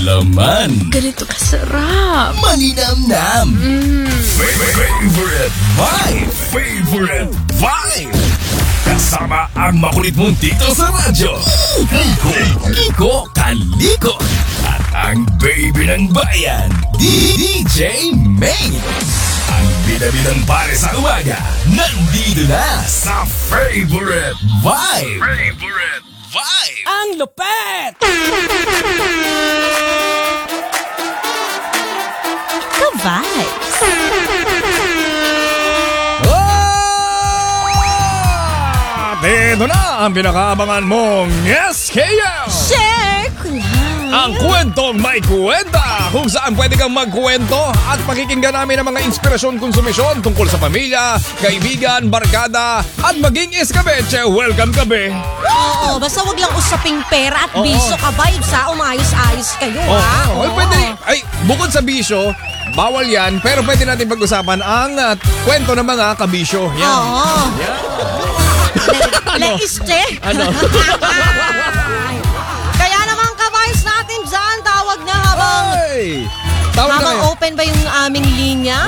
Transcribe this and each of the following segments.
malaman, ganito kasarap, maninamnam, favorite vibe, favorite vibe. Kasama ang makulit mong tito sa radyo, Kiko Kaliko, at ang baby ng bayan, DJ May. Ang bida-bidang pare sa umaga, nandito na sa Favorite Vibe. Favorite Vibe. Ang lupet! ka-vibes. Dito na ang pinakaabangan mong SKL! Share ko lang. Ang kwentong may kwenta, kung saan pwede kang magkwento at pakikinggan namin ang mga inspirasyon, konsumisyon tungkol sa pamilya, kaibigan, barkada at maging iskabeche. Welcome kabe! Oo, basta wag lang usaping pera at bisyo ka-vibes ha. Umayos-ayos kayo ha. Well, pwede, bukod sa bisyo, bawal yan, pero pwede natin pag-usapan ang kwento ng mga kabisyo. Yan. Oo. Yan. Leiste. Ano? Kaya naman ka-vibes natin dyan, tawag na habang Tawag na habang kayo. open ba yung aming linya?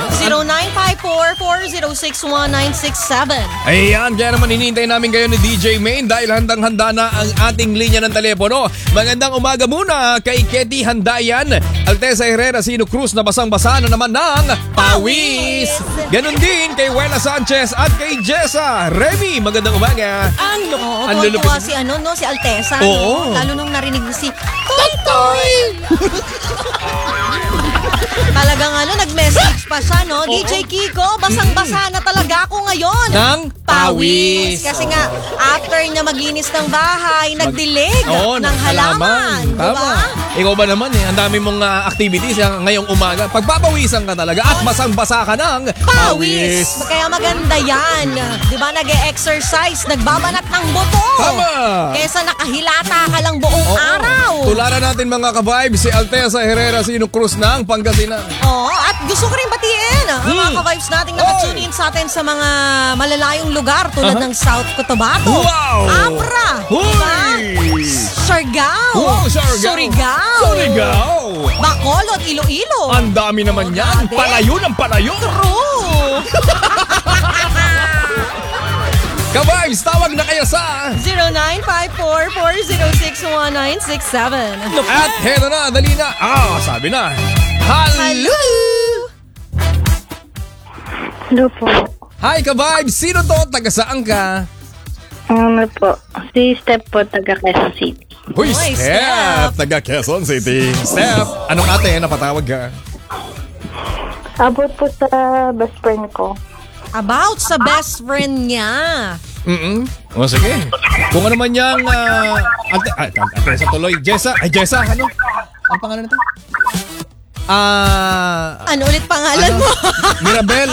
0954-406-1967. Ayan, kaya naman hinihintay namin kayo ni DJ Main dahil handang-handa na ang ating linya ng telepono. Magandang umaga muna kay Ketty Handayan, Altesa Herrera, Sino Cruz na basang-basa na naman ng pawis. Ganon din kay Wela Sanchez at kay Jessa Remy. Magandang umaga. Ang Ang lulupit. si si Altesa. Oo. No? Lalo nung narinig mo si Toy. Talagang nag-message pa siya, no? DJ Kiko, basang-basa na talaga ako ngayon. Ng pawis. Kasi nga, after niya maglinis ng bahay, nagdilig Oo, ng halaman. Tama. Diba? Ikaw ba naman ang dami mong activities ngayong umaga. Pagpapawisan ka talaga at basang-basa ka ng pawis. Kaya maganda yan. Diba, nag-e-exercise, nagbabanat ng buto. Tama. Kesa nakahilata ka lang buong araw. Tularan natin mga ka-vibes si Altesa Herrera, Sino Cruz ng Pangasinan. Oo, at gusto ko rin batiin ang mga ka-vibes nating nakatune in sa atin sa mga malalayong lugar tulad ng South Cotabato, Wow! Abra, Huy! Siargao, Wow, Siargao! Surigao! Bacolod, Iloilo. Ang dami naman yan. Grabe. Palayo ng palayo. True! Ka-vibes, tawag na kayo sa 0954-406-1967. At heto na, dali na. Sabi na. Hello! Hello po. Hi ka-vibes, sino to? Taga saan ka? Ano po? Si Step po, taga Quezon City. Huy, Hoy, Steph! Steph. Taga Quezon City. Steph, anong ate? Napatawag ka? Abot po sa best friend ko. About sa best friend niya. O sige. Kung ano man yang ate sa tuloy. Jessa. Ay, Jessa. Ano? Ang pangalan nito? Ano ulit pangalan mo? Mirabel.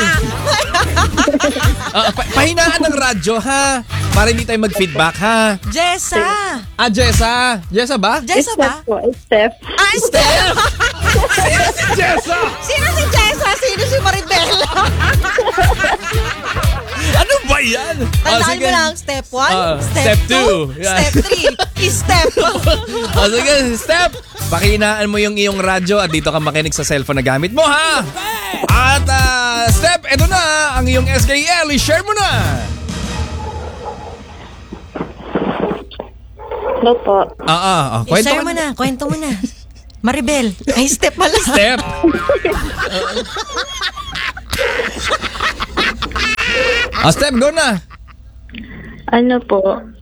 Pahinaan ng radyo, ha? Para hindi tayo mag-feedback, ha? Jessa. Jessa. Jessa ba? Jessa ba? Step po, Step. Steph. Sino si Jessa? Sino si Jessa? Sino si Maribel? Ano ba yan? Tandaan mo lang, step 1, step two. Yeah. step 3, step. Sige, Step. Pakinaan mo yung iyong radyo at dito ka makinig sa cellphone na gamit mo, ha? At Step, eto na ang iyong SKL. I-share mo na. Hello po. Kwento Share ka mo na, kwento mo na. Maribel. Ay, step pala. Step. Step, go na. Ano po?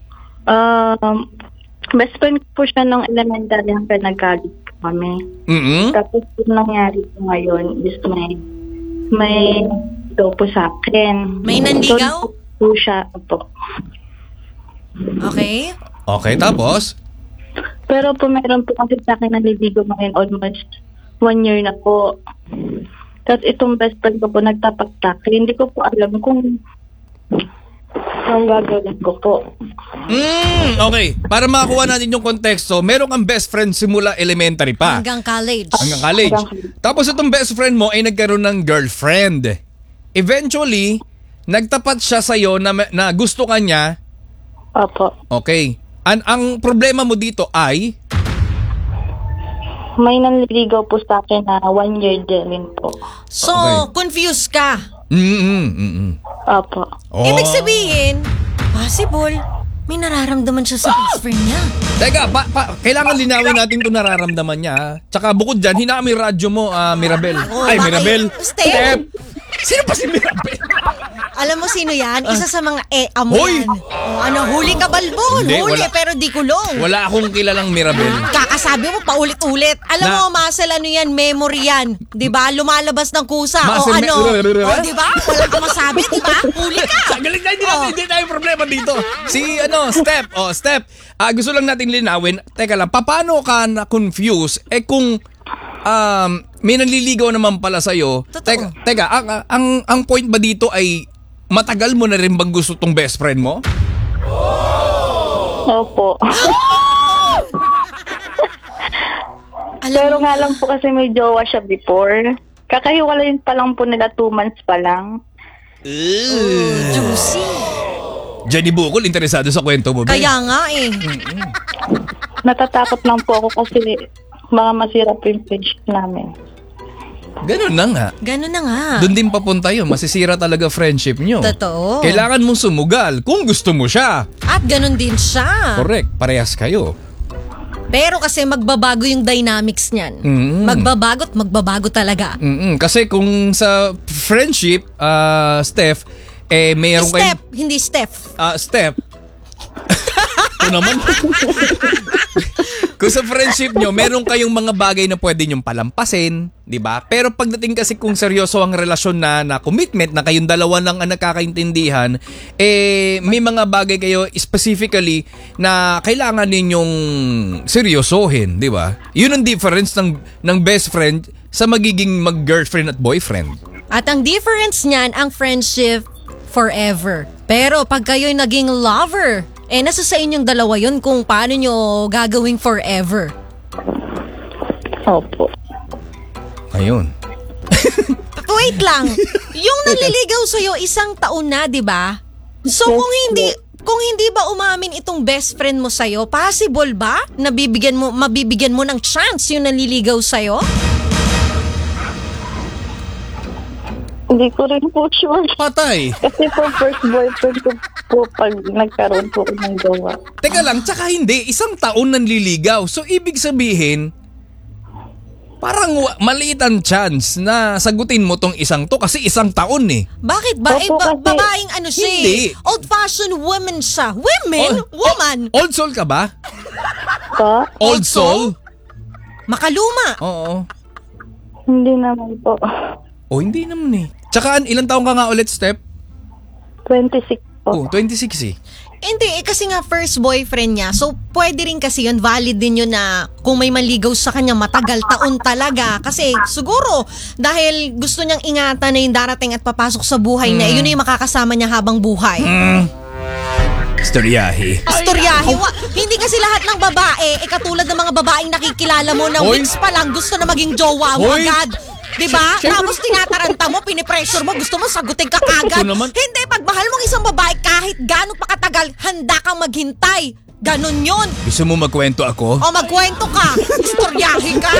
Best friend ko po siya nung elementary hanggang nag-college po kami. Tapos yung nangyari po ngayon is may daw po sa akin. May nanligaw? Doon po siya po. Okay. Okay, tapos? Pero po meron po kasi sa akin naliligo ngayon almost 1 year na po. Tapos itong best friend ko po nagtapak-tak. Hindi ko po alam kung anong gagawin ko po. Okay. Para makakuha natin yung konteksto, meron kang best friend simula elementary pa. Hanggang college. Hanggang college. Tapos itong best friend mo ay nagkaroon ng girlfriend. Eventually, nagtapat siya sa'yo na gusto ka niya. Opo. Okay. Ang problema mo dito ay may nanliligaw po sa akin na 1 year din rin po. So, Okay. confused ka. Opo. Oh. Ibig sabihin, possible, may nararamdaman siya sa best friend niya. Teka, kailangan linawin natin kung nararamdaman niya. Ha? Tsaka bukod dyan, hinaan mo yung radyo mo, Mirabel. Oh, Ay, bakit? Mirabel. Step. Sino pa si Mirabel? Alam mo sino yan? Isa sa mga amo Hoy! yan. Huli ka balbon. Hindi, Huli wala. pero di kulong. Wala akong kilalang Mirabel. Kakasabi mo paulit-ulit. Alam Na- mo, muscle ano yan, memory yan. 'Di ba? Lumalabas ng kusa Muscle o ano. me- 'Di ba? Wala kang masabi, 'di ba? Huli ka. Galing na, Oh. hindi tayo problema dito. Si Step. Step. Gusto lang natin linawin. Teka lang, paano ka na-confuse? Kung may nanliligaw naman pala sa'yo. Totoo. Teka, ang point ba dito ay matagal mo na rin bang gusto tong best friend mo? Opo. Pero nga lang po kasi may jowa siya before. Kakahiwalayin pa lang po nila 2 months pa lang. Juicy. Jenny Bukol, interesado sa kwento mo, be. Kaya nga eh. Natatakot lang po ako kasi mga masira po yung friendship namin. Ganun na nga. Ganun na nga. Doon din papunta yun. Masisira talaga friendship nyo. Totoo. Kailangan mong sumugal kung gusto mo siya. At ganun din siya. Correct. Parehas kayo. Pero kasi magbabago yung dynamics niyan. Magbabago at magbabago talaga. Kasi kung sa friendship, Steph, mayroon Step, hindi Steph. Steph. Ito naman. Kung sa friendship nyo, meron kayong mga bagay na pwede nyong palampasin, di ba? Pero pagdating kasi kung seryoso ang relasyon na commitment, na kayong dalawa lang ang nagkakaintindihan, may mga bagay kayo specifically na kailangan ninyong seryosohin, di ba? Yun ang difference ng best friend sa magiging mag-girlfriend at boyfriend. At ang difference niyan, ang friendship forever. Pero pag kayo'y naging lover, nasa sa inyong dalawa yun kung paano nyo gagawing forever. Opo. Ayun. Wait lang. Yung nanliligaw sa'yo, 1 taon na, di ba? So kung hindi ba umamin itong best friend mo sa'yo, possible ba na mabibigyan mo ng chance yung nanliligaw sa'yo? Hindi ko rin po sure. Patay. Kasi po first boyfriend ko po pag nagkaroon po ng jowa. Teka lang, tsaka hindi, 1 taon nanliligaw. So, ibig sabihin, parang maliit ang chance na sagutin mo tong isang to kasi 1 taon eh. Bakit ba? Opo, kasi- Babaeng ano siya eh. Hindi. Old-fashioned woman siya. Women? Woman? Old soul ka ba? Pa? Old soul? Makaluma. Oo. Hindi naman po. Hindi naman eh. Tsaka ilang taong ka nga ulit, Step? 26 po. 26 eh. Hindi, kasi nga first boyfriend niya. So, pwede rin kasi yun, valid din yun na kung may manligaw sa kanya, matagal taon talaga. Kasi siguro, dahil gusto niyang ingatan na yung darating at papasok sa buhay na, yun na yung makakasama niya habang buhay. Storyahe. Istoryahe. Hindi kasi lahat ng babae, katulad ng mga babaeng nakikilala mo na Hoy. weeks pa lang, gusto na maging jowa mo Hoy. agad. Diba? Tapos tinataranta mo, pinipressure mo, gusto mo sagutin ka kagad. Ito naman. Hindi, pag mahal mong isang babae, kahit gano'n pa katagal, handa kang maghintay. Ganon yun. Gusto mo magkwento ako? O magkwento ka, istoryahe ka.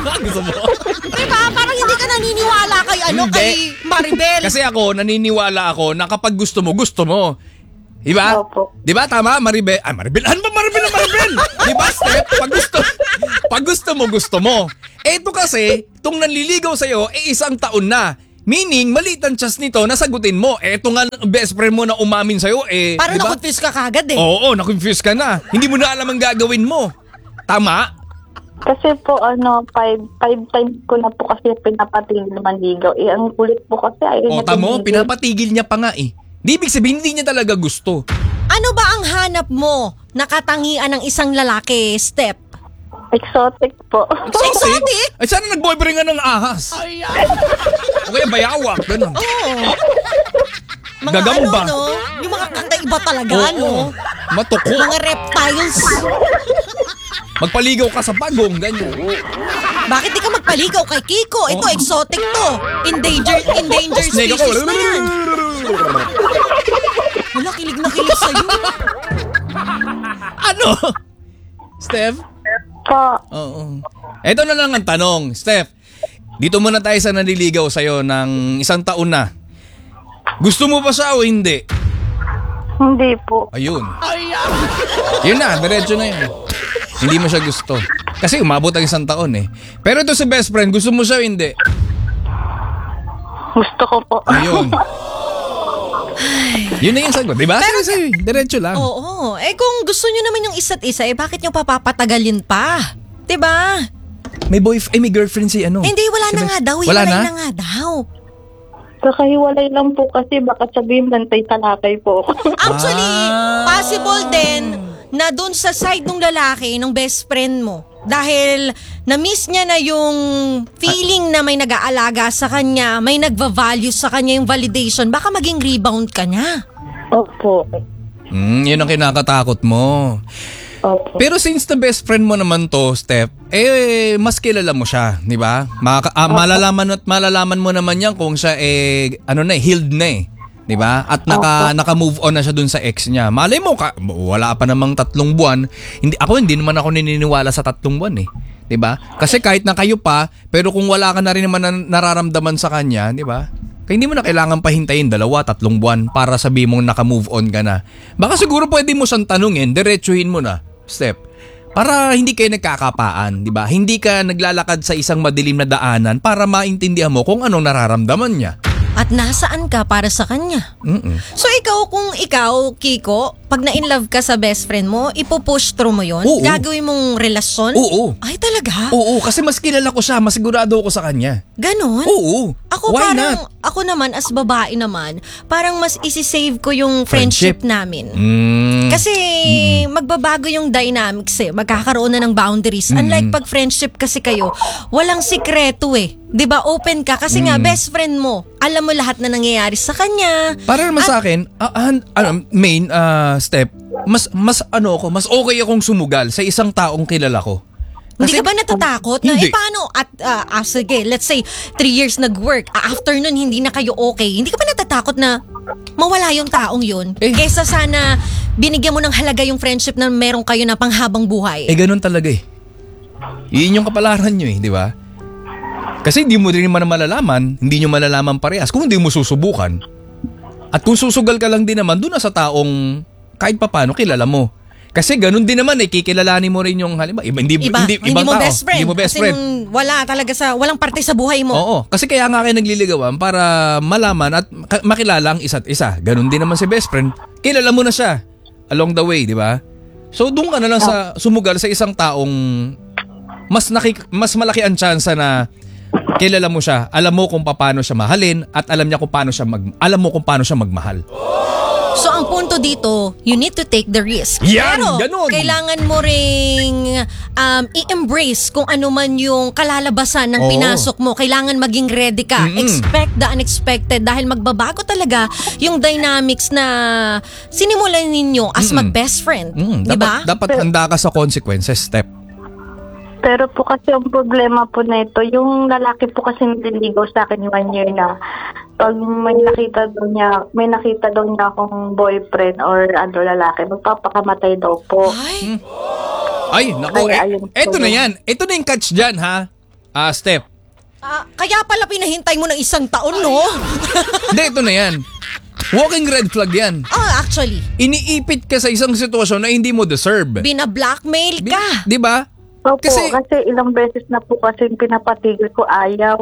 Diba? Parang hindi ka naniniwala kay Hindi. kay Maribel. Kasi ako, naniniwala ako na kapag gusto mo, gusto mo. Diba? Opo. Diba? Tama, Maribel? Maribel? Ano ba Maribel na Maribel? Diba, Steph? Pag gusto mo, gusto mo. Eto kasi, itong nanliligaw sa'yo, 1 taon na. Meaning, maliit ang chance nito na sagutin mo. Eto nga, best friend mo na umamin sa'yo, Parang diba? na-confuse ka kagad eh. Oo, na-confuse ka na. Hindi mo na alam ang gagawin mo. Tama? Kasi po, 5 times ko na po kasi pinapatigil na manligaw. Ang kulit po kasi ayaw O, tamo, pinapatigil niya pa nga eh. Di ibig sabihin, hindi niya talaga gusto. Ano ba ang hanap mo na katangian ng isang lalaki, Step? Exotic po. Exotic? Ay, sana nag-boyfriend nga ng ahas. O kaya bayawak, ganun. Oo. Mga Gagamba. ano, no? Yung mga kakaiba talaga, Oo. no? Matuko. Mga reptiles. Magpaligaw ka sa bagong, ganyan. Bakit di ka magpaligaw kay Kiko? Ito, exotic to. Endangered Snake species ako. na yan. Wala, kilig na kilig sa'yo. Ano? Steph? Pa, Oo. Ito na lang ang tanong, Steph. Dito muna tayo sa naliligaw sa'yo ng 1 taon na. Gusto mo pa siya o hindi? hindi po. Ayun. Yun na, diretso na yun. Hindi mo siya gusto. Kasi umabot ang 1 taon eh. Pero ito si best friend, gusto mo siya o hindi? Gusto ko po. Ayun. Yun na yung sagot, di ba? Sige, diretso lang. Oo. Kung gusto nyo naman yung isa't isa, bakit nyo papapatagalin pa? Diba? May may girlfriend si ano? Hindi, wala Si na best- nga daw. Wala Hiwalay na? na nga daw. Kakahiwalay lang po kasi baka sabihin bantay-talakay po ako. Actually, possible din na dun sa side ng lalaki, ng best friend mo. Dahil na-miss niya na yung feeling na may nag-aalaga sa kanya, may nagva-value sa kanya yung validation, baka maging rebound ka niya. Opo. Yun ang kinakatakot mo. Opo. Pero since the best friend mo naman to, Steph, mas kilala mo siya, di ba? Malalaman mo naman yan kung siya healed na eh. Di ba? At naka-move on na siya dun sa ex niya. Malay mo, wala pa namang 3 buwan. Hindi naman ako naniniwala sa 3 buwan eh. Di ba? Kasi kahit na kayo pa, pero kung wala ka na rin naman nararamdaman sa kanya, di ba? Kaya hindi mo na kailangan pahintayin 2-3 buwan para sabihin mong naka-move on ka na. Baka siguro pwede mo siyang tanungin, diretsuhin mo na, Steph. Para hindi kayo nagkakapaan, di ba? Hindi ka naglalakad sa isang madilim na daanan para maintindihan mo kung anong nararamdaman niya. At nasaan ka para sa kanya. So kung ikaw, Kiko, pag na-inlove ka sa best friend mo, ipupush through mo yun? Oo. Gagawin mong relasyon? Oo. Ay, talaga? Oo, kasi mas kilala ko siya, mas sigurado ako sa kanya. Ganon? Oo. Ako Why parang, not? ako naman as babae naman, parang mas isi-save ko yung friendship namin. Kasi magbabago yung dynamics eh. Magkakaroon na ng boundaries. Unlike pag friendship kasi kayo, walang sikreto eh. 'Di ba? Open ka kasi nga best friend mo. Alam mo lahat na nangyayari sa kanya. Para naman sa akin, Step, mas okay akong sumugal sa isang taong kilala ko. Hindi ka ba natatakot na Hindi. paano at sige, let's say 3 years nag-work, after nun hindi na kayo okay. Hindi ka ba natatakot na mawala yung taong yun? Kesa sana binigyan mo ng halaga yung friendship na meron kayo na panghabang buhay. Ganun talaga eh. Yun yung kapalaran nyo eh, di ba? Kasi hindi mo rin naman malalaman, hindi nyo malalaman parehas kung hindi mo susubukan. At kung susugal ka lang din naman, doon na sa taong kahit papano kilala mo. Kasi ganun din naman kikilalanin mo rin yung halimbawa, hindi mo tao, best friend. Hindi mo best As in, friend. wala talaga walang parte sa buhay mo. Oo, kasi kaya nga kayo nagliligawan para malaman at makilala ang isa't isa. Ganun din naman si best friend. Kilala mo na siya along the way, di ba? So doon ka na lang sa sumugal sa isang taong mas malaki ang tsansa na kilala mo siya, alam mo kung paano siya mahalin at alam mo kung paano siya magmahal. So ang punto dito, you need to take the risk. Yan, Pero ganun. kailangan mo ring i-embrace kung ano man yung kalalabasan ng Oo. pinasok mo. Kailangan maging ready ka. Expect the unexpected dahil magbabago talaga yung dynamics na sinimulan ninyo as mag-best friend. Diba? Dapat handa ka sa consequences, Step. Pero po kasi ang problema po nito, yung lalaki po kasi nililigaw sa akin 1 year na. Pag may nakita daw niya akong boyfriend or lalaki, magpapakamatay daw po. Ay, naku, Ay, ayun po. eto na yan. Eto na yung catch dyan, ha? Step. Kaya pala pinahintay mo ng 1 taon, no? Hindi, ito na yan. Walking red flag yan. Actually, Iniipit ka sa isang sitwasyon na hindi mo deserve. bina-blackmail ka. Di ba? Opo, Kasi kasi ilang beses na po kasi pinapatigil ko, ayaw.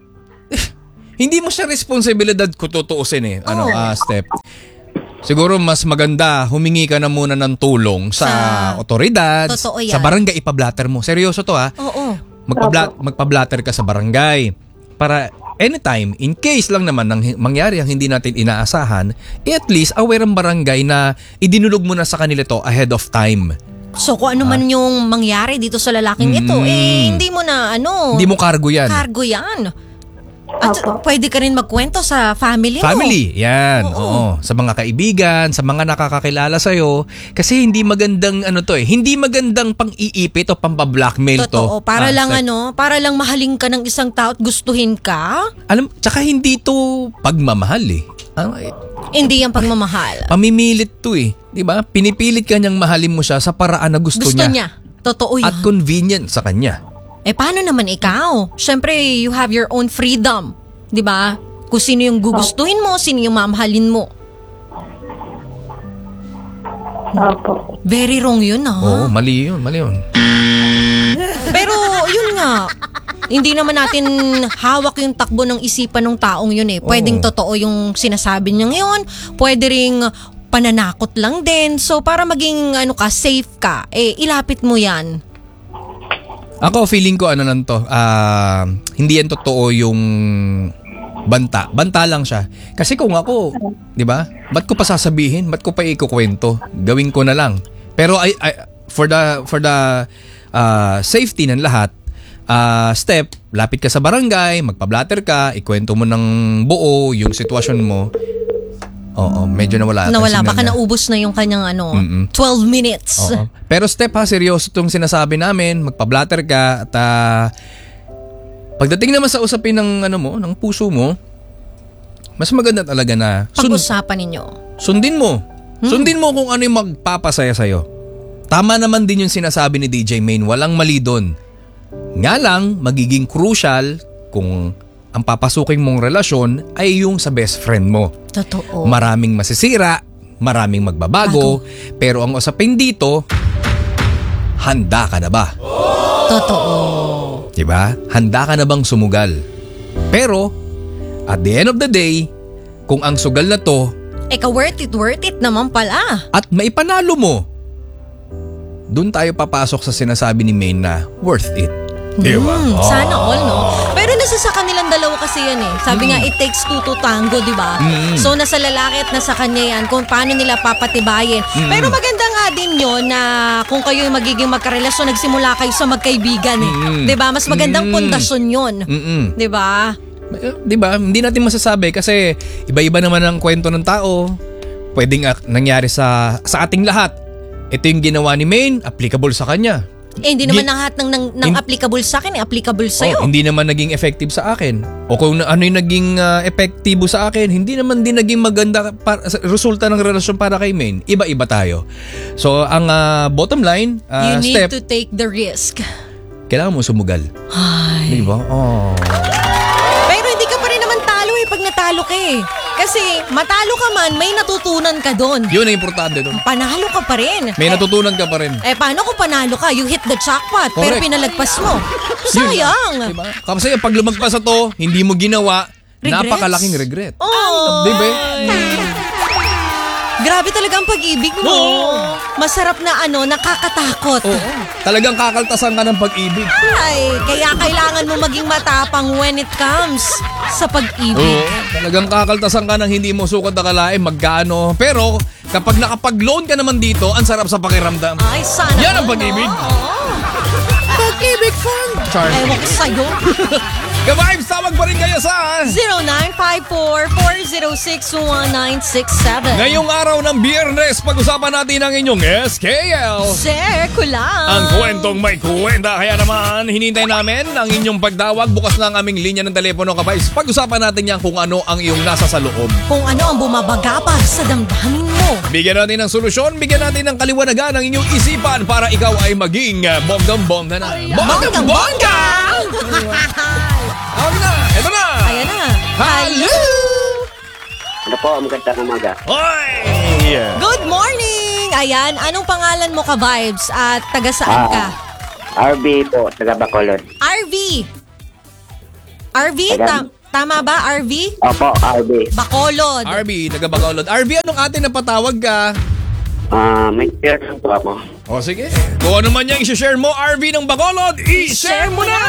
hindi mo siya responsibilidad kung tutuusin Step. Siguro mas maganda humingi ka na muna ng tulong sa otoridad, Totoo yan. sa barangay, ipablatter mo. Seryoso to ha. Oo. Magpablatter ka sa barangay para anytime, in case lang naman nang mangyari ang hindi natin inaasahan, at least aware ang barangay na idinulog mo na sa kanila to ahead of time. So kung ano man yung mangyari dito sa lalaking ito, hindi mo na Hindi mo cargo yan. Cargo yan. At pwede ka rin magkwento sa family mo. Family, yan. Oo. Sa mga kaibigan, sa mga nakakakilala sa'yo. Kasi hindi magandang hindi magandang pang-iipit o pang-blackmail to. Totoo. Para lang mahalin ka ng isang tao at gustuhin ka. Tsaka hindi to pagmamahal eh. Hindi yan pagmamahal. Pamimilit to eh. Di ba? Pinipilit ka niyang mahalin mo siya sa paraan na gusto niya. Totoo yan. at convenient sa kanya. Paano naman ikaw? Siyempre, you have your own freedom. 'Di ba? Kung sino yung gugustuhin mo, sino yung mamahalin mo. Opo. Very wrong yun, Oo, mali yun. Pero yun nga, hindi naman natin hawak yung takbo ng isipan ng taong yun eh. Pwedeng totoo yung sinasabi niya ngayon, pwede ring pananakot lang din. So para maging safe ka, ilapit mo yan. Ako, feeling ko hindi yan totoo yung banta. Banta lang siya. Kasi kung ako, di ba? Ba't ko pa sasabihin? Ba't ko pa ikukwento? Gawin ko na lang. Pero for the safety ng lahat, step, lapit ka sa barangay, magpa-blatter ka, ikwento mo ng buo yung sitwasyon mo. Oo, medyo nawala. Baka naubos na yung kanyang 12 minutes. Oo. Pero step seryoso itong sinasabi namin, magpa-blatter ka at pagdating naman sa usapin ng ng puso mo, mas maganda talaga na Pag-usapan ninyo. Sundin mo. Sundin mo kung ano yung magpapasaya sa'yo. Tama naman din yung sinasabi ni DJ Main, walang mali doon. Nga lang, magiging crucial kung ang papasukin mong relasyon ay yung sa best friend mo. Totoo. Maraming masisira, maraming magbabago, pero ang usapin dito, handa ka na ba? Totoo. Diba? Handa ka na bang sumugal? Pero, at the end of the day, kung ang sugal na to, worth it naman pala. at maipanalo mo, dun tayo papasok sa sinasabi ni Main na worth it. Diba? Sana all, no? Pero nasa sa kanilang dalawa kasi yan eh. Sabi nga, it takes two to tango, di ba? So, nasa lalaki at nasa kanya yan kung paano nila papatibayin. Pero maganda nga din yun na kung kayo yung magiging magkarelasyon, nagsimula kayo sa magkaibigan eh. Di ba? Mas magandang pundasyon yun. Di ba? Diba? Hindi natin masasabi kasi iba-iba naman ang kwento ng tao. Pwedeng nangyari sa ating lahat. Ito yung ginawa ni Main, applicable sa kanya. Hindi naman lahat ng applicable sa akin, applicable sa'yo. Hindi naman naging effective sa akin. O kung ano yung naging epektibo sa akin, hindi naman din naging maganda resulta ng relasyon para kay Main. Iba-iba tayo. So, ang bottom line, you need step, to take the risk. kailangan mo sumugal. Ay. Diba? Oh. Pero hindi ka pa rin naman talo pag natalo ka eh. Kasi matalo ka man, may natutunan ka doon. Yun ang importante doon. Panalo ka pa rin. May natutunan ka pa rin. Paano kung panalo ka? You hit the jackpot, pero Correct. pinalagpas mo. Sayang. Diba? Kasi pag lumagpas sa to, hindi mo ginawa, Regrets? napakalaking regret. Oh. Diba? Grabe talaga ang pag-ibig mo. Oo. Masarap na nakakatakot. Oo. Talagang kakaltasan ka ng pag-ibig. Ay, kaya kailangan mo maging matapang when it comes sa pag-ibig. Oo. Talagang kakaltasan ka ng hindi mo sukat akalain magkano. Pero kapag nakapag-loan ka naman dito, ang sarap sa pakiramdam. Ay, sana. Yan ang pag-ibig. Pag-ibig fun. Char. Ewan ko sa'yo. Ka-vibes, tawag pa rin kayo sa 0954-406-1967. ngayong araw ng Biyernes, pag-usapan natin ang inyong SKL. Sir, kulang. Ang kwentong may kwenta. Kaya naman, hinintay namin ang inyong pagtawag. Bukas na ang aming linya ng telepono, ka-vibes. Pag-usapan natin yan kung ano ang iyong nasa sa loob. Kung ano ang bumabagabag sa damdamin mo. Bigyan natin ng solusyon, bigyan natin ng kaliwanagan ang inyong isipan para ikaw ay maging bonggang-bongga na. Bonggang-bongga! Tawag na! Ito na! Ayan na. Hello! Ano po, magandang umaga. Hoy! Good morning! Ayan, anong pangalan mo ka-vibes at taga saan ka? RB po, taga Bacolod. RV. RV? Tama ba, RV? Opo, RB. Bacolod. RB, taga Bacolod. RB, anong atin na patawag ka? May share po ako. O sige. Kung ano man yung i-share mo, RB ng Bacolod, i-share mo na!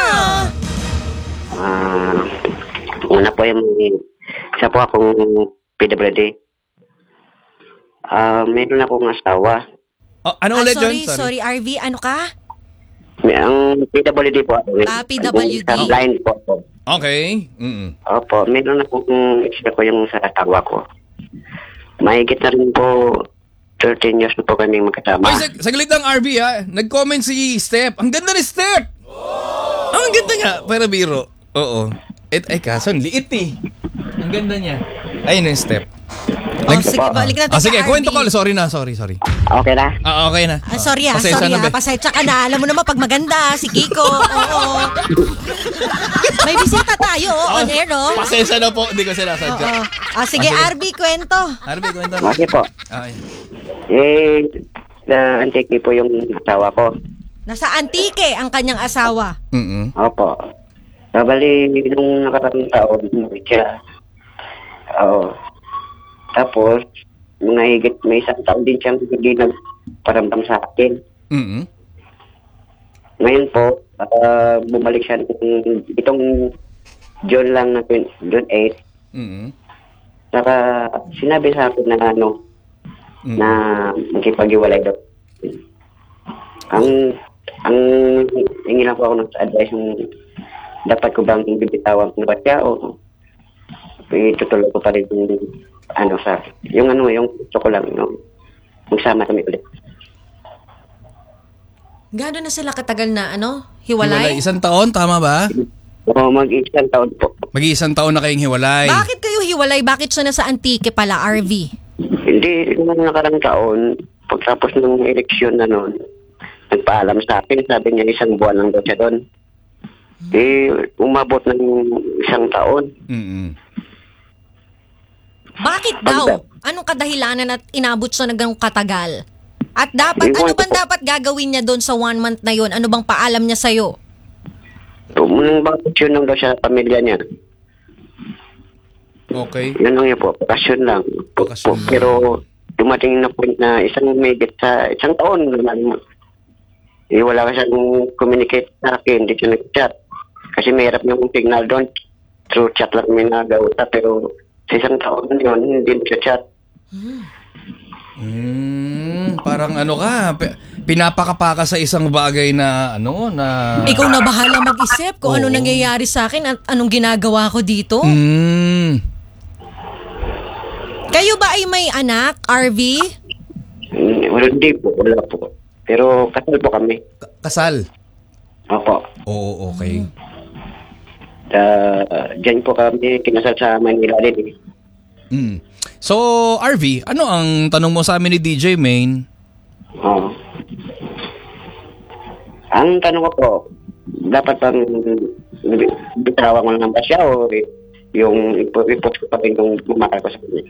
Una po yung isa po akong PWD. Meron akong asawa. Oh, ano ulit yun? Sorry, RV, ano ka? Ang PWD po ako. PWD. Ang blind po ako. Okay. Opo, meron akong isa ko yung sa tawa ko. Mahigit na rin po 13 years na po kami magkasama. Ay, saglit lang RB ha. Nag-comment si Step. Ang ganda ni Step! Ang ganda nga. Pero biro. Oo. Kaso, liit eh. Ang ganda niya. Ayun yung step. Oh, sige, balik natin Sige, kay kwento RV. ko. Sorry na. Okay na? Okay na. Sorry Pasensya na, be. pasensya ka na. Alam mo naman pag maganda, si Kiko. Oo. May bisita tayo, on air, no? Pasensya na po. Hindi ko sinasadya. Oo. Sige, RB, kwento. Arby, kwento na. Okay po. Okay. Antiki po yung asawa ko. Nasa Antique ang kanyang asawa. Opo. Bali, nung nakaraang taon, siya. Oo. Tapos, may isang taon din siyang hindi nagparamdam sa akin. Ngayon po, bumalik siya itong June lang na June 8. Saka sinabi sa akin na na magkipag-iwalay daw. Ang hingi lang po ako ng advice yung dapat ko bang bibitawan ko ba siya o itutuloy ko pa rin yung gusto ko lang magsama kami ulit. Gano'n na sila katagal na hiwalay? Isang taon, tama ba? Oo, mag-isang taon po. Mag-iisang taon na kayong hiwalay. Bakit kayo hiwalay? Bakit siya nasa Antique pala, RV? Hindi, nung nakarang taon, pagtapos ng eleksyon na noon, nagpaalam sa akin, sabi niya 1 buwan lang daw siya doon. Umabot ng 1 taon. Bakit daw? Anong kadahilanan at inabot siya na ganong katagal? At ano bang dapat gagawin niya doon sa 1 month na yon? Ano bang paalam niya sa'yo? Nung bakasyon lang daw sa pamilya niya. Okay. Yun lang yun po, bakasyon lang. Bakasyon lang. Pero dumating na point na mayigit sa 1 taon. Wala ka siyang communicate sa akin, hindi siya nag-chat. Kasi mahirap yung signal doon. Through chat lang may nagawta, pero sa 1 taon yun, hindi siya chat. Parang pinapakapaka sa isang bagay na Ikaw na bahala mag-isip kung ano nangyayari sa akin at anong ginagawa ko dito. Kayo ba ay may anak, RV? Hindi po, wala po. Pero kasal po kami. Kasal? Opo. Oo, okay. Diyan po kami kinasal sa Manila din. So, RV, ano ang tanong mo sa amin ni DJ Main? Ang tanong ko po, dapat bang bitawan ko lang ba siya o yung ipot ko pa rin yung bumakal ko sa kanya?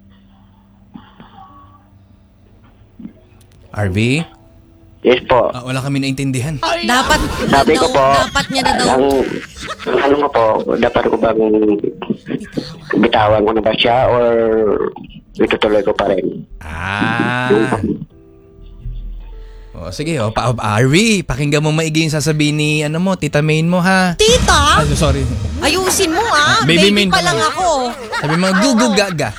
RV? Yes po. Wala kami naintindihan. Dapat Sabi ko po, dapat niya na daw. Ang ano ko po, dapat ko bang bitawan ko na ba siya or itutuloy ko pa rin? Sige, RV, pakinggan mo maigi yung sasabihin ni Tita Main mo, ha? Tita? Sorry. Ayusin mo, Baby Baby Main pa lang ako. Sabi mo, gugugaga.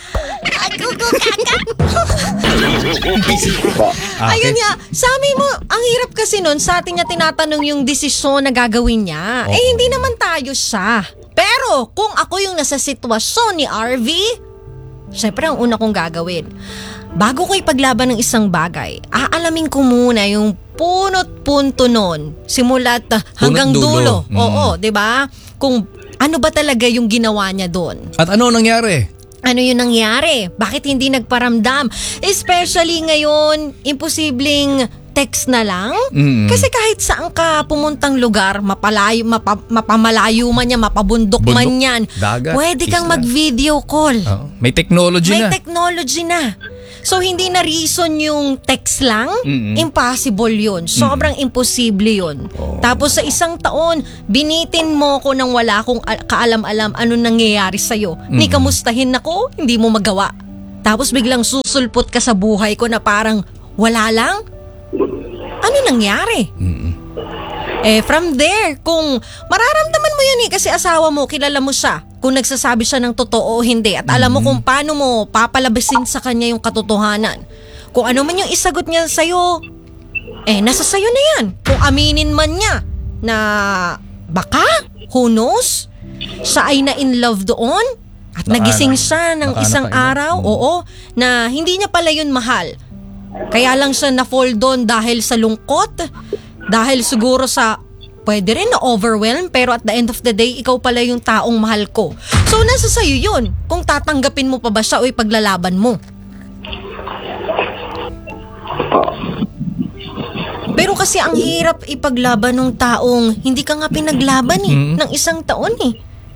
Ayun nga, sabi mo, ang hirap kasi nun, sa atin niya tinatanong yung desisyon na gagawin niya. Hindi naman tayo siya. Pero, kung ako yung nasa sitwasyon ni RV, syempre ang una kong gagawin, bago ko ipaglaban ng isang bagay, aalamin ko muna yung punot punto nun, simula't hanggang dulo. Oo, 'di ba? Kung ano ba talaga yung ginawa niya doon. At ano nangyari? Ano yung nangyari? Bakit hindi nagparamdam? Especially ngayon, imposibleng text na lang. Kasi kahit saan ka pumuntang lugar, mapamalayo man yan, mapabundok man yan, dagat, pwede kang isla. mag-video call. May technology May na. technology na. So, hindi na reason yung text lang. Impossible yun. Sobrang imposible yun. Tapos sa 1 taon, binitin mo ko nang wala akong kaalam-alam ano nangyayari sa'yo. Ni kamustahin ako, hindi mo magawa. Tapos biglang susulpot ka sa buhay ko na parang wala lang. Ano nangyari? From there, kung mararamdaman mo yan kasi asawa mo, kilala mo siya, kung nagsasabi siya ng totoo o hindi, at alam mo kung paano mo papalabasin sa kanya yung katotohanan. Kung ano man yung isagot niya sa'yo, nasa sa'yo na yan. Kung aminin man niya na baka, who knows, siya ay na in love doon at nagising siya ng isang araw, na hindi niya pala yun mahal. Kaya lang siya na-fall doon dahil sa lungkot, dahil siguro sa pwede rin na overwhelm, pero at the end of the day, ikaw pala yung taong mahal ko. So, nasa sayo yun. Kung tatanggapin mo pa ba siya o ipaglalaban mo. Pero kasi ang hirap ipaglaban ng taong hindi ka nga pinaglaban ng isang taon eh.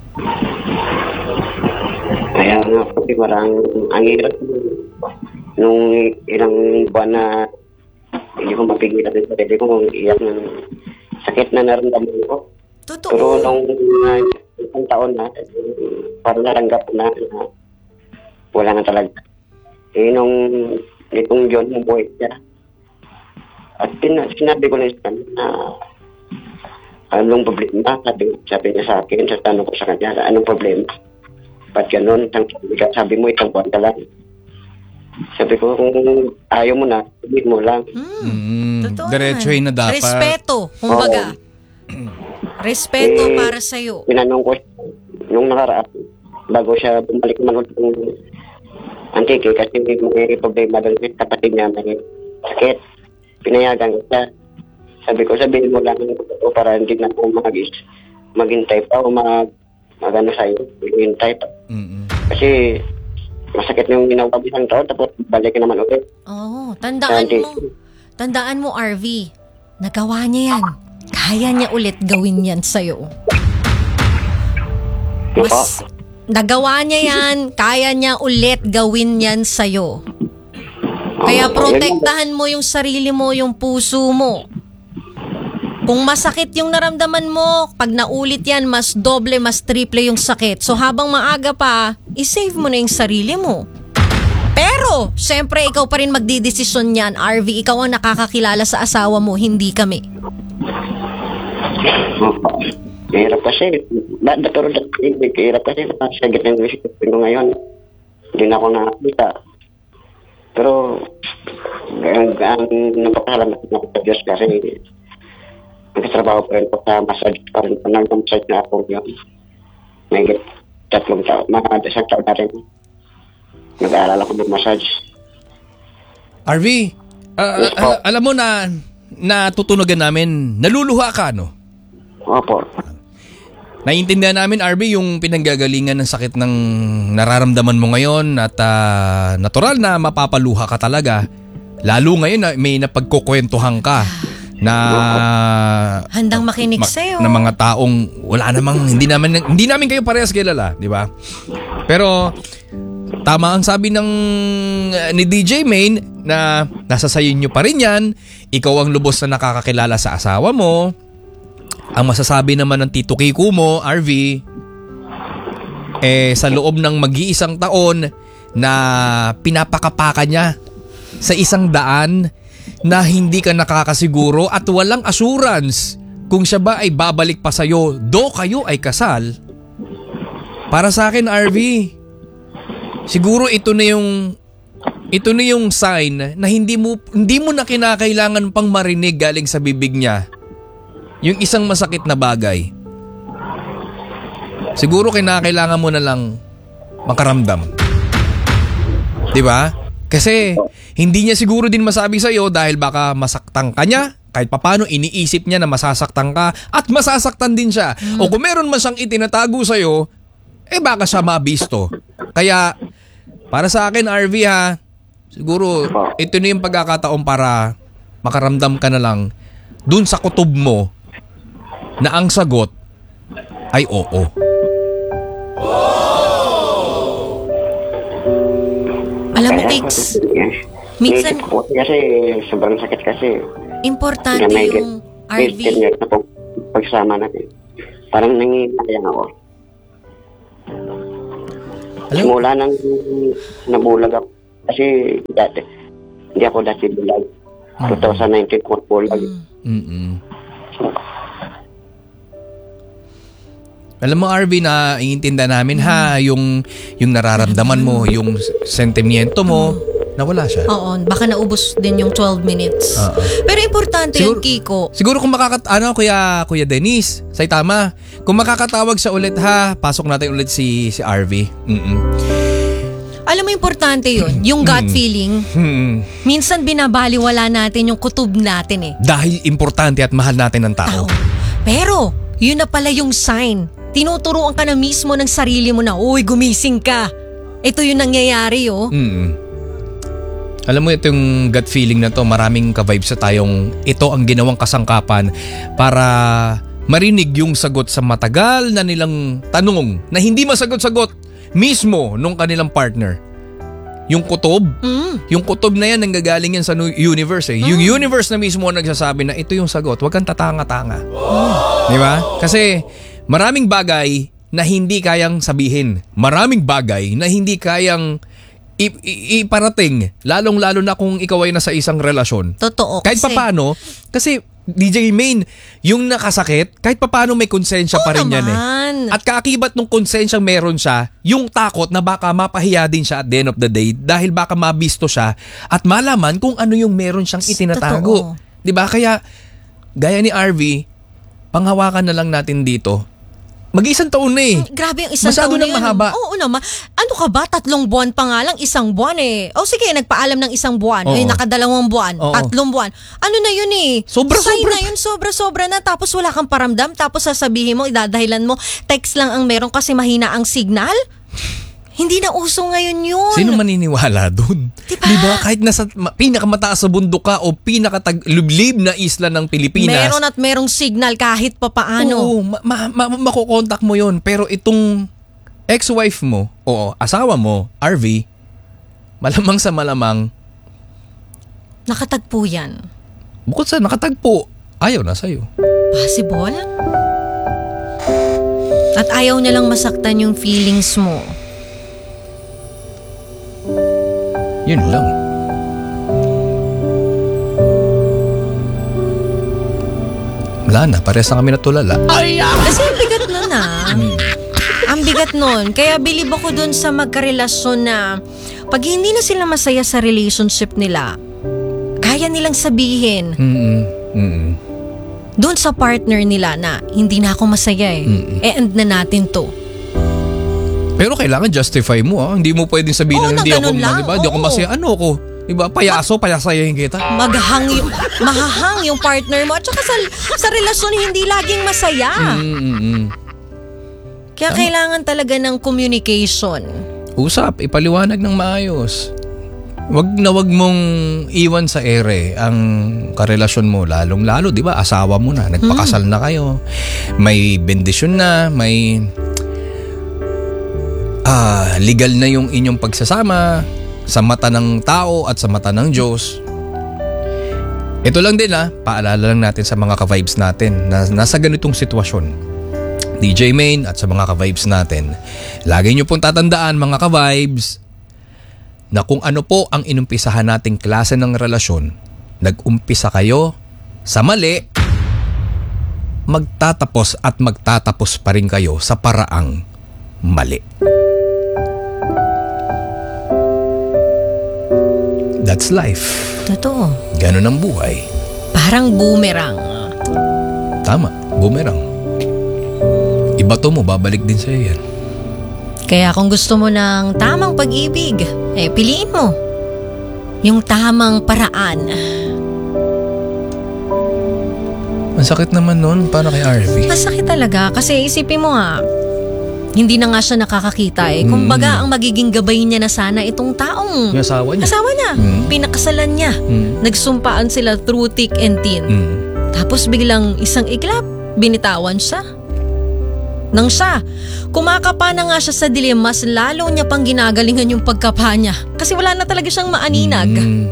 Kaya nga po, parang ang hirap nung ilang buwan na hindi ko mapigilan din sa sarili ko kung iyak ng sakit na naramdaman ko. Totoo. Pero nung isang taon na, parang naranggap na wala na talaga. Nung itong John, buhay siya. At sinabi ko na sa kanya na anong problema? Sabi niya sa akin, sa tanong ko sa kanya, anong problema? Ba't ganun? Sabi mo, itang buwan ka lang. Sabi ko, kung ayaw mo na, sabihin mo lang. Totoo. Diretsuhin na dapat. Respeto, kumbaga. Respeto para sa'yo. Tinanong ko nung nakaraan, bago siya bumalik naman ulit ng Antique, kasi may problema doon sa kapatid niya, may sakit. Pinayagan ko siya. Sabi ko, sabihin mo lang o para hindi na ako maghintay pa o mag-ano sa'yo, maghintay pa. Kasi masakit yung ginawa ko isang taon, tapos balik naman ulit. Oo, tandaan mo, RV, nagawa niya yan. Kaya niya ulit gawin yan sa'yo. Nagawa niya yan, kaya niya ulit gawin yan sa'yo. Kaya protektahan mo yung sarili mo, yung puso mo. Kung masakit yung naramdaman mo, pag naulit yan, mas doble, mas triple yung sakit. So habang maaga pa, isave mo na yung sarili mo. Pero, syempre, ikaw pa rin magdidesisyon yan, RV. Ikaw ang nakakakilala sa asawa mo, hindi kami. Hirap kasi. Hirap kasi sa gitna ng isipin ko ngayon. Hindi na ako nakakita. Pero, ang napakalamat ako sa Diyos kasi nagkatrabaho pa rin po sa massage pa rin po. Nag-massage na ako yun. May 3 taon. Isang taon na rin. Nag-aaral ako ng massage. RV, alam mo na natutunogan namin, naluluha ka, no? Opo. Naiintindihan namin, RV, yung pinanggagalingan ng sakit ng nararamdaman mo ngayon at natural na mapapaluha ka talaga. Lalo ngayon na may napagkukwentuhan ka na handang makinig sa'yo. Na mga taong wala namang hindi namin kayo parehas kilala, di ba? Pero tama ang sabi ni DJ Main na nasa sayo nyo pa rin yan. Ikaw ang lubos na nakakakilala sa asawa mo. Ang masasabi naman ng Tito Kiko mo, RV, sa loob ng mag-iisang taon na pinapakapaka niya sa 100 na hindi ka nakakasiguro at walang assurance kung siya ba ay babalik pa sa'yo do kayo ay kasal. Para sa akin, RV, siguro ito na yung sign na hindi mo na kinakailangan pang marinig galing sa bibig niya yung isang masakit na bagay. Siguro kinakailangan mo na lang makaramdam. 'Di ba? Kasi hindi niya siguro din masabi sa iyo dahil baka masaktan ka niya. Kahit papaano iniisip niya na masasaktan ka at masasaktan din siya. O kung meron man siyang itinatago sa iyo, baka siya mabisto. Kaya para sa akin, RV, ha, siguro ito na yung pagkakataon para makaramdam ka na lang dun sa kutob mo na ang sagot ay oo. Alam mo, Tix, minsan kasi sobrang sakit kasi. Importante yung RV. Na pagsama natin. Parang nanginayang ako. Simula nang nabulag ako. Kasi hindi ako dati bulag. 2019 ko bulag. Alam mo, RV, na iintindihan namin yung nararamdaman mo, yung sentimiento mo, nawala siya. Oo, baka naubos din yung 12 minutes. Pero importante yung Kiko. Siguro kung Kuya Dennis, Saitama, kung makakatawag siya ulit, ha, pasok natin ulit si RV. Alam mo, importante yun, yung gut feeling. Minsan binabaliwala natin yung kutob natin eh. Dahil importante at mahal natin ang tao. Pero, yun na pala yung sign. Tinuturuan ka na mismo ng sarili mo na, uy, gumising ka. Ito yung nangyayari, oh. Alam mo, ito yung gut feeling na to, maraming ka-vibes sa tayong ito ang ginawang kasangkapan para marinig yung sagot sa matagal na nilang tanong na hindi masagot-sagot mismo nung kanilang partner. Yung kutob, yung kutob na yan nanggagaling yan sa universe eh. Yung universe na mismo ang nagsasabi na ito yung sagot, huwag kang tatanga-tanga. Di ba? Kasi maraming bagay na hindi kayang sabihin. Maraming bagay na hindi kayang iparating, lalong-lalo na kung ikaw ay nasa isang relasyon. Totoo. Kahit papaano, kasi DJ Main, yung nakasakit, kahit papaano may konsensya pa rin yan eh. At kaakibat nung konsensyang meron siya, yung takot na baka mapahiya din siya at the end of the day dahil baka mabisto siya at malaman kung ano yung meron siyang itinatago. Diba? Kaya, gaya ni RV, panghawakan na lang natin dito. Mag-isang taon na eh. Grabe yung isang taon na yun. mahaba. Oo naman. Ano ka ba? 3 buwan pa nga lang, 1 buwan eh. O sige, nagpaalam ng 1 buwan. Ay, nakadalawang buwan, 3 buwan. Ano na yun eh? Sobra-sobra. Sign na yun, sobra-sobra na. Tapos wala kang paramdam. Tapos sasabihin mo, idadahilan mo, text lang ang meron kasi mahina ang signal. Hindi na uso ngayon yun. Sino maniniwala dun? Diba? Kahit nasa pinakamataas sa bundok ka o pinakataglib na isla ng Pilipinas. Meron at merong signal kahit papaano. Oo, makukontak mo yun. Pero itong ex-wife mo, o asawa mo, RV, malamang sa malamang, nakatagpo yan. Bukod sa nakatagpo, ayaw na sa'yo. Possible? At ayaw niya lang masaktan yung feelings mo. Yun lang. Wala na, parehas na kami natulala. Kasi ang bigat nun Ang bigat nun. Kaya bilib ako dun sa magkarelasyon na pag hindi na sila masaya sa relationship nila, kaya nilang sabihin dun sa partner nila na hindi na ako masaya eh. E-end na natin to. Pero kailangan justify mo Hindi mo pwedeng sabihin na hindi ako, diba? Hindi ako masaya. Ano ako? Diba? Payasayahin kita. Mahahang yung partner mo. At saka sa relasyon hindi laging masaya. Kaya kailangan talaga ng communication. Usap, ipaliwanag ng maayos. Wag mong iwan sa ere ang karelasyon mo, lalong-lalo, di ba? Asawa mo na, nagpakasal na kayo. May bendisyon na, may legal na yung inyong pagsasama sa mata ng tao at sa mata ng Diyos. Ito lang din paalala lang natin sa mga ka-vibes natin na nasa ganitong sitwasyon. DJ Main at sa mga ka-vibes natin, lagi nyo pong tatandaan mga ka-vibes na kung ano po ang inumpisahan nating klase ng relasyon, nag-umpisa kayo sa mali, magtatapos at magtatapos pa rin kayo sa paraang mali. That's life. Totoo. Ganun ang buhay. Parang boomerang. Tama, boomerang. Ibato mo, babalik din sa'yo yan. Kaya kung gusto mo ng tamang pag-ibig, piliin mo yung tamang paraan. Ang sakit naman nun, para kay RV. Masakit talaga kasi isipin mo hindi na nga siya nakakakita Kumbaga ang magiging gabay niya na sana itong taong yung asawa niya. Pinakasalan niya. Nagsumpaan sila through thick and thin. Tapos biglang isang iglap, binitawan siya. Nang siya, kumakapa na nga siya sa dilim, mas lalo niya pang ginagalingan yung pagkapa niya. Kasi wala na talaga siyang maaninag.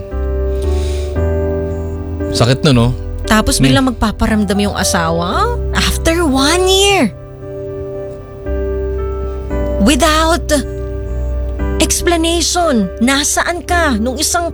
Sakit na, no? Tapos biglang magpaparamdam yung asawa after 1 year. Without explanation, nasaan ka nung isang